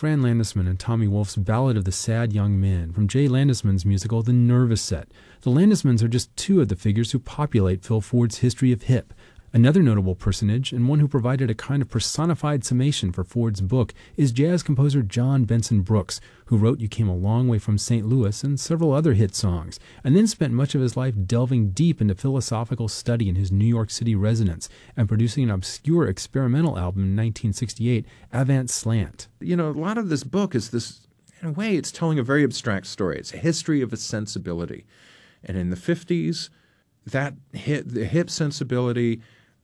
Fran Landesman and Tommy Wolfe's Ballad of the Sad Young Man from Jay Landesman's musical The Nervous Set. The Landesmans are just two of the figures who populate Phil Ford's history of hip. Another notable personage, and one who provided a kind of personified summation for Ford's book, is jazz composer John Benson Brooks, who wrote You Came a Long Way from St. Louis and several other hit songs, and then spent much of his life delving deep into philosophical study in his New York City residence and producing an obscure experimental album in 1968, Avant Slant. You know, a lot of this book is this, in a way, it's telling a very abstract story. It's a history of a sensibility. And in the 50s, the hip sensibility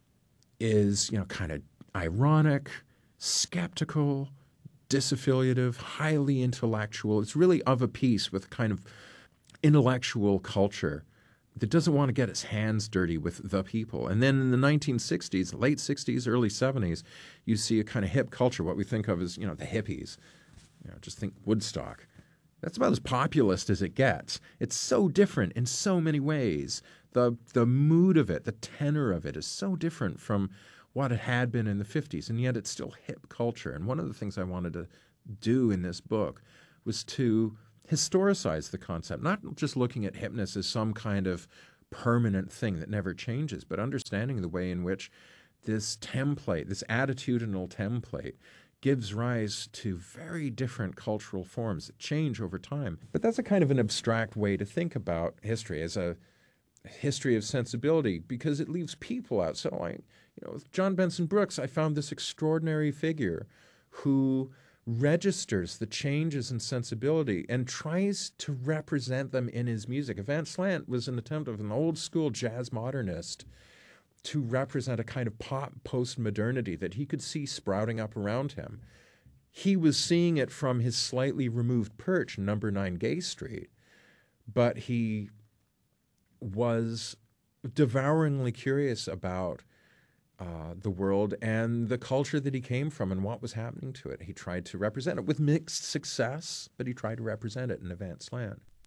is, kind of ironic, skeptical, disaffiliative, highly intellectual. It's really of a piece with kind of intellectual culture that doesn't want to get its hands dirty with the people. And then in the 1960s, late 60s, early 70s, you see a kind of hip culture, what we think of as, the hippies. Just think Woodstock. That's about as populist as it gets. It's so different in so many ways. The mood of it, the tenor of it is so different from what it had been in the 50s, and yet it's still hip culture. And one of the things I wanted to do in this book was to historicize the concept, not just looking at hipness as some kind of permanent thing that never changes, but understanding the way in which this template, this attitudinal template, gives rise to very different cultural forms that change over time. But that's a kind of an abstract way to think about history as a history of sensibility, because it leaves people out. So with John Benson Brooks, I found this extraordinary figure who registers the changes in sensibility and tries to represent them in his music. Avant Slant was an attempt of an old school jazz modernist to represent a kind of pop post-modernity that he could see sprouting up around him. He was seeing it from his slightly removed perch, number 9 Gay Street, but he was devouringly curious about the world and the culture that he came from and what was happening to it. He tried to represent it with mixed success, but he tried to represent it in Avant Slant.